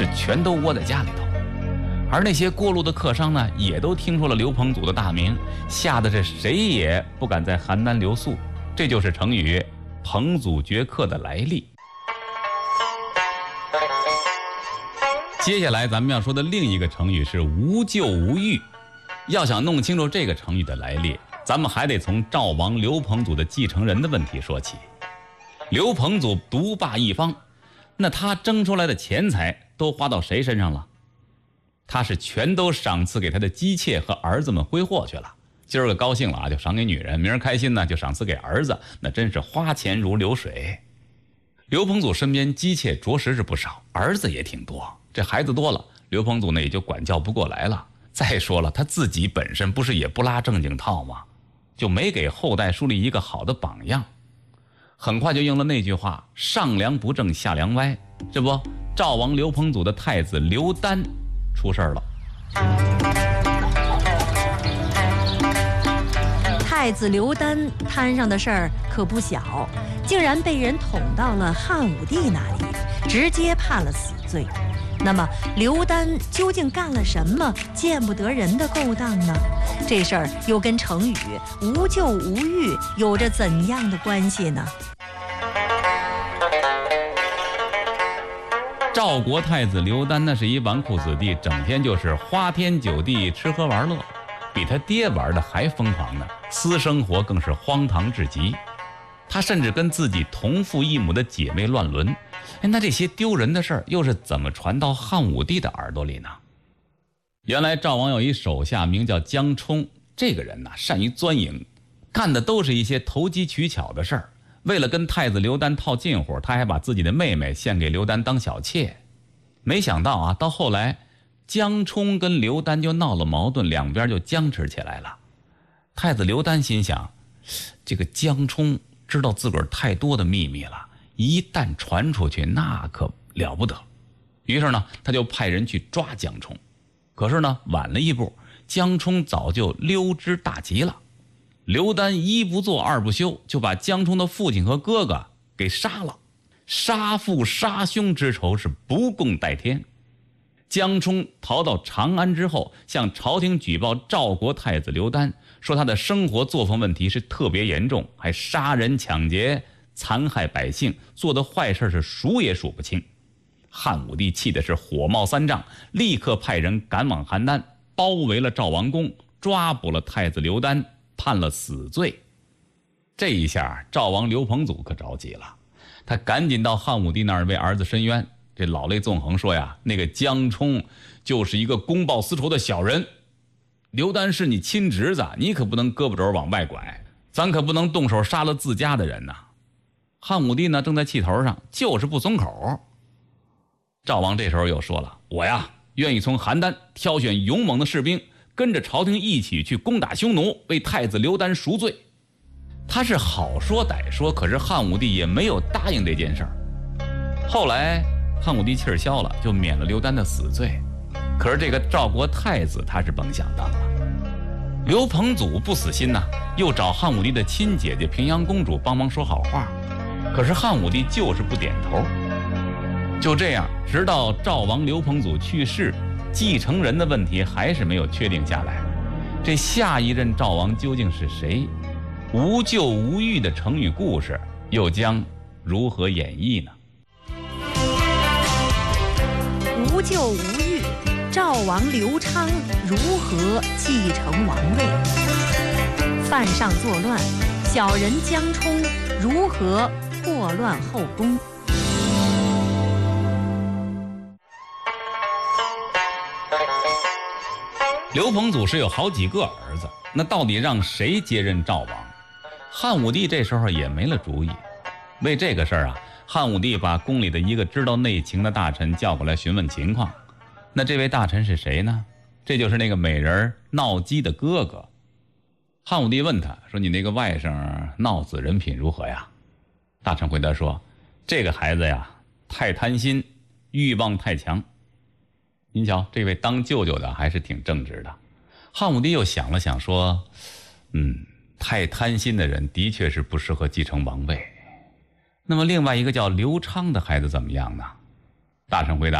是全都窝在家里头。而那些过路的客商呢，也都听说了刘彭祖的大名，吓得这谁也不敢在邯郸留宿。这就是成语彭祖绝客的来历。接下来咱们要说的另一个成语是无咎无欲。要想弄清楚这个成语的来历，咱们还得从赵王刘彭祖的继承人的问题说起。刘彭祖独霸一方，那他争出来的钱财都花到谁身上了？他是全都赏赐给他的姬妾和儿子们挥霍去了。今儿个高兴了啊，就赏给女人；明儿开心呢，就赏赐给儿子。那真是花钱如流水。刘彭祖身边姬妾着实是不少，儿子也挺多。这孩子多了，刘彭祖呢也就管教不过来了。再说了，他自己本身不是也不拉正经套吗？就没给后代树立一个好的榜样。很快就应了那句话，上梁不正下梁歪。这不，赵王刘彭祖的太子刘丹出事了。 太子刘丹摊上的事儿可不小，竟然被人捅到了汉武帝那里，直接判了死罪。那么刘丹究竟干了什么见不得人的勾当呢？这事儿又跟成语无咎无欲有着怎样的关系呢？ 赵国太子刘丹那是一纨绔子弟，整天就是花天酒地，吃喝玩乐，比他爹玩的还疯狂呢，私生活更是荒唐至极。他甚至跟自己同父异母的姐妹乱伦。那这些丢人的事儿又是怎么传到汉武帝的耳朵里呢？原来赵王有一手下名叫江充，这个人呢善于钻营，干的都是一些投机取巧的事儿。为了跟太子刘丹套近乎，他还把自己的妹妹献给刘丹当小妾。没想到啊，到后来江充跟刘丹就闹了矛盾，两边就僵持起来了。太子刘丹心想，这个江充知道自个儿太多的秘密了，一旦传出去那可了不得。于是呢，他就派人去抓江充。可是呢，晚了一步，江充早就溜之大吉了。刘丹一不做二不休，就把江充的父亲和哥哥给杀了。杀父杀兄之仇是不共戴天。江充逃到长安之后，向朝廷举报赵国太子刘丹，说他的生活作风问题是特别严重，还杀人抢劫，残害百姓，做的坏事是数也数不清。汉武帝气的是火冒三丈，立刻派人赶往邯郸，包围了赵王宫，抓捕了太子刘丹，判了死罪。这一下赵王刘彭祖可着急了，他赶紧到汉武帝那儿为儿子申冤。这老泪纵横说呀，那个江充就是一个公报私仇的小人，刘丹是你亲侄子，你可不能胳膊肘往外拐，咱可不能动手杀了自家的人呐。汉武帝呢正在气头上，就是不松口。赵王这时候又说了，我呀愿意从邯郸挑选勇猛的士兵，跟着朝廷一起去攻打匈奴，为太子刘丹赎罪。他是好说歹说，可是汉武帝也没有答应这件事儿。后来汉武帝气儿消了，就免了刘丹的死罪。可是这个赵国太子他是甭想当了。刘彭祖不死心呐，又找汉武帝的亲姐姐平阳公主帮忙说好话，可是汉武帝就是不点头。就这样，直到赵王刘彭祖去世，继承人的问题还是没有确定下来。这下一任赵王究竟是谁？无咎无欲的成语故事又将如何演绎呢？ 无咎无欲，赵王刘昌如何继承王位？犯上作乱，小人江充如何破乱后宫？ 刘彭祖是有好几个儿子，那到底让谁接任赵王？汉武帝这时候也没了主意。为这个事儿啊，汉武帝把宫里的一个知道内情的大臣叫过来询问情况。那这位大臣是谁呢？这就是那个美人闹姬的哥哥。汉武帝问他说，你那个外甥闹子人品如何呀？大臣回答说，这个孩子呀太贪心，欲望太强。您瞧，这位当舅舅的还是挺正直的。汉武帝又想了想说，太贪心的人的确是不适合继承王位。那么另外一个叫刘昌的孩子怎么样呢？大臣回答，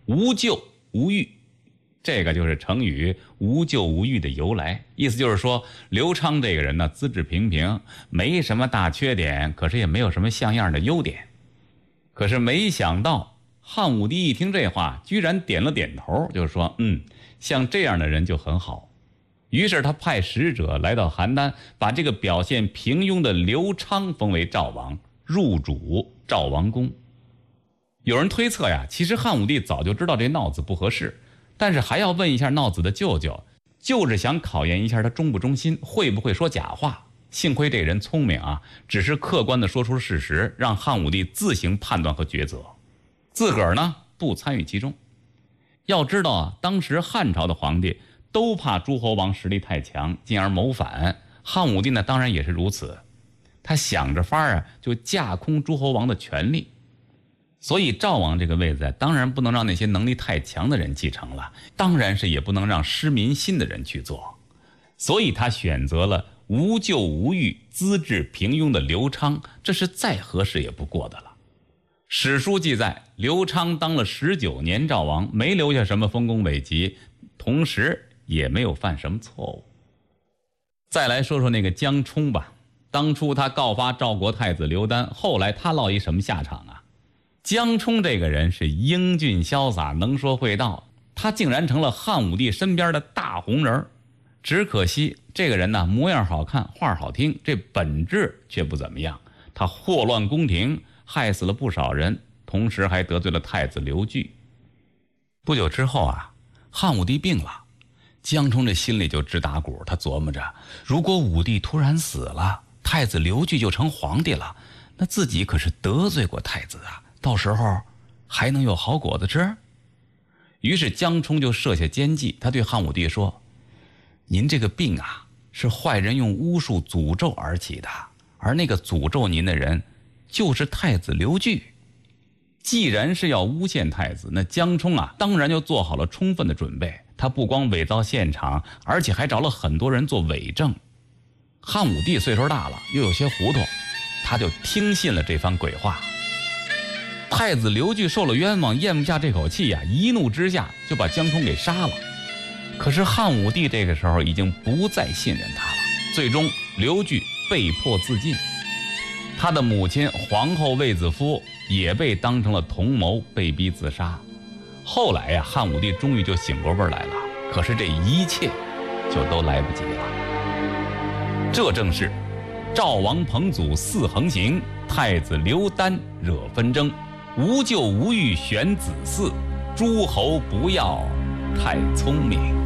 无咎无欲，这个就是成语无咎无欲的由来。意思就是说，刘昌这个人呢，资质平平，没什么大缺点，可是也没有什么像样的优点。可是没想到汉武帝一听这话，居然点了点头，就是说像这样的人就很好。于是他派使者来到邯郸，把这个表现平庸的刘昌封为赵王，入主赵王宫。有人推测呀，其实汉武帝早就知道这闹子不合适，但是还要问一下闹子的舅舅，就是想考验一下他忠不忠心，会不会说假话。幸亏这人聪明啊，只是客观地说出了事实，让汉武帝自行判断和抉择，自个儿呢不参与其中。要知道啊，当时汉朝的皇帝都怕诸侯王实力太强，进而谋反。汉武帝呢，当然也是如此。他想着法儿就架空诸侯王的权力。所以赵王这个位子当然不能让那些能力太强的人继承了，当然是也不能让失民心的人去做。所以他选择了无咎无欲、资质平庸的刘昌，这是再合适也不过的了。史书记载，刘昌当了19年赵王，没留下什么丰功伟绩，同时也没有犯什么错误。再来说说那个江充吧，当初他告发赵国太子刘丹，后来他落一什么下场啊？江充这个人是英俊潇洒，能说会道，他竟然成了汉武帝身边的大红人。只可惜这个人呢，模样好看，话好听，这本质却不怎么样。他祸乱宫廷，害死了不少人，同时还得罪了太子刘据。不久之后啊，汉武帝病了，江充这心里就直打鼓，他琢磨着，如果武帝突然死了，太子刘据就成皇帝了，那自己可是得罪过太子啊，到时候还能有好果子吃？于是江充就设下奸计，他对汉武帝说，您这个病啊，是坏人用巫术诅咒而起的，而那个诅咒您的人就是太子刘据。既然是要诬陷太子，那江充啊，当然就做好了充分的准备。他不光伪造现场，而且还找了很多人做伪证。汉武帝岁数大了，又有些糊涂，他就听信了这番鬼话。太子刘据受了冤枉，咽不下这口气呀，一怒之下就把江充给杀了。可是汉武帝这个时候已经不再信任他了，最终刘据被迫自尽。他的母亲皇后卫子夫也被当成了同谋，被逼自杀。后来呀，汉武帝终于就醒过味儿来了，可是这一切就都来不及了。这正是赵王彭祖肆横行，太子刘丹惹纷争，无咎无欲选子嗣，诸侯不要太聪明。